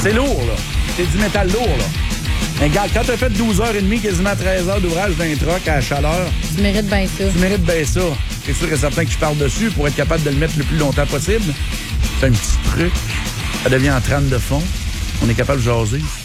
C'est lourd, là. C'est du métal lourd, là. Mais regarde, quand t'as fait 12h30, quasiment 13h d'ouvrage d'un truck à la chaleur... Tu mérites bien ça. Tu mérites bien ça. C'est sûr et certain que je parle dessus pour être capable de le mettre le plus longtemps possible. C'est un petit truc. Ça devient en trame de fond. On est capable de jaser.